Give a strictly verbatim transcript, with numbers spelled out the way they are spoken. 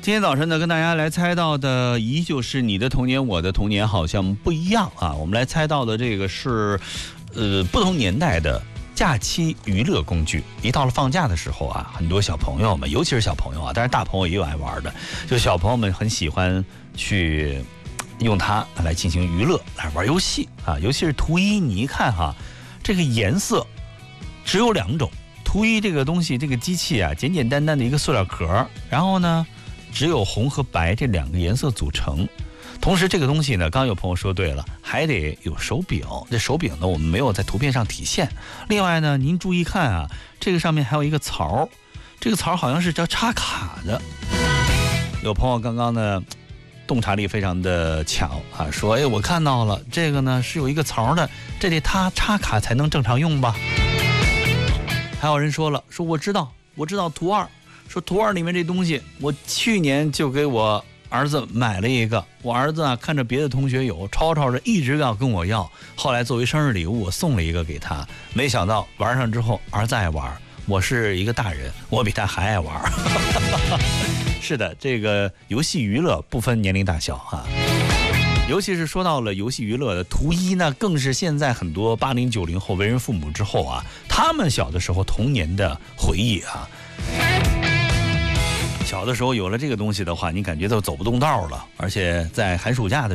今天早晨呢，跟大家来猜到的依旧是你的童年，我的童年好像不一样啊。我们来猜到的这个是，呃，不同年代的假期娱乐工具。一到了放假的时候啊，很多小朋友们，尤其是小朋友啊，当然大朋友也有爱玩的，就小朋友们很喜欢去用它来进行娱乐，来玩游戏啊。尤其是图一，你一看哈，这个颜色只有两种。图一这个东西，这个机器啊，简简单单的一个塑料壳，然后呢，只有红和白这两个颜色组成。同时这个东西呢，刚刚有朋友说对了，还得有手柄。这手柄呢，我们没有在图片上体现。另外呢，您注意看啊，这个上面还有一个槽，这个槽好像是叫插卡的。有朋友刚刚呢洞察力非常的强啊，说哎，我看到了，这个呢是有一个槽的，这得它插卡才能正常用吧。还有人说了，说我知道，我知道图二，说图二里面这东西，我去年就给我儿子买了一个，我儿子啊看着别的同学有，吵吵着一直要跟我要，后来作为生日礼物，我送了一个给他，没想到玩上之后，儿子爱玩，我是一个大人，我比他还爱玩。是的，这个游戏娱乐不分年龄大小哈、啊。尤其是说到了游戏娱乐的图一呢，更是现在很多八零九零后为人父母之后啊，他们小的时候童年的回忆啊。小的时候有了这个东西的话，你感觉都走不动道了，而且在寒暑假的